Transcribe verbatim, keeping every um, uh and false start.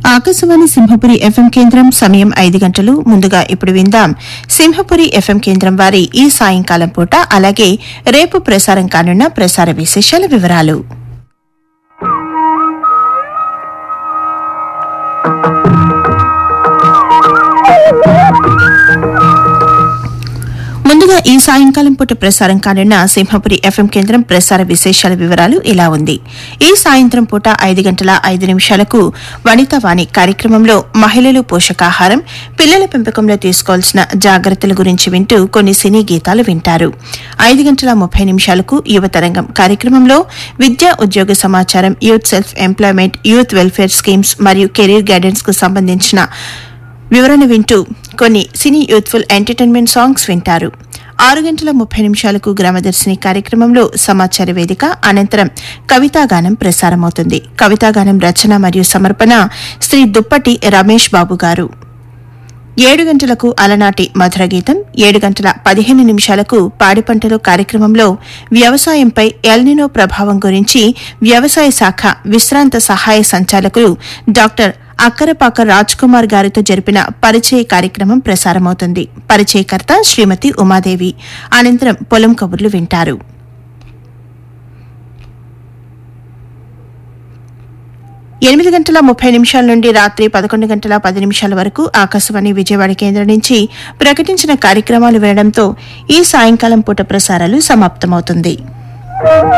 Akashvani Simhapuri FM కేంద్రం సమయం ఐదు గంటలు. ముందుగా ఇప్పుడు విందాం సింహపురి ఎఫ్ఎం కేంద్రం వారి ఈ సాయంకాలం పూట అలాగే రేపు ప్రసారం కానున్న ప్రసార విశేషాల వివరాలు. ముందుగా ఈ సాయంకాలం పూట ప్రసారం కానున్న సింహపురి ఎఫ్ఎం కేంద్రం ప్రసార విశేషాల వివరాలు ఇలా ఉంది. ఈ సాయంత్రం పూట ఐదు గంటల ఐదు నిమిషాలకు వనితావాణి కార్యక్రమంలో మహిళలు పోషకాహారం, పిల్లల పెంపకంలో తీసుకోవాల్సిన జాగ్రత్తల గురించి వింటూ కొన్ని సినీ గీతాలు వింటారు. ఐదు గంటల ముప్పై నిమిషాలకు యువతరంగం కార్యక్రమంలో విద్యా ఉద్యోగ సమాచారం, youth self employment, youth welfare schemes మరియు కెరీర్ గైడెన్స్ కు సంబంధించిన వివరణ వింటూ కొన్ని సినీ యూత్ఫుల్ ఎంటర్టైన్మెంట్ సాంగ్స్ వింటారు. ఆరు గంటల ముప్పై నిమిషాలకు గ్రామదర్శిని కార్యక్రమంలో సమాచార వేదిక, అనంతరం కవితాగానం ప్రసారమవుతుంది. కవితాగానం రచన మరియు సమర్పణ శ్రీ దుప్పటి రమేష్ బాబు గారు. ఏడు గంటలకు అలనాటి మధుర గీతం, ఏడు గంటల పదిహేను నిమిషాలకు పాడి పంటలు కార్యక్రమంలో వ్యవసాయంపై ఎల్నినో ప్రభావం గురించి వ్యవసాయ శాఖ విశ్రాంత సహాయ సంచాలకులు డాక్టర్ అక్కరపాక రాజ్ కుమార్ గారితో జరిపిన పరిచయ కార్యక్రమం ప్రసారమవుతుంది. పరిచయకర్త శ్రీమతి ఉమాదేవి. అనంతరం పొలం కబుర్లు వింటారు. ఎనిమిది గంటల ముప్పై నిమిషాల నుండి రాత్రి పదకొండు గంటల పది నిమిషాల వరకు ఆకాశవాణి విజయవాడ కేంద్రం నుంచి ప్రకటించిన కార్యక్రమాలు వినడంతో ఈ సాయంకాలం పూట ప్రసారాలు సమాప్తమవుతుంది.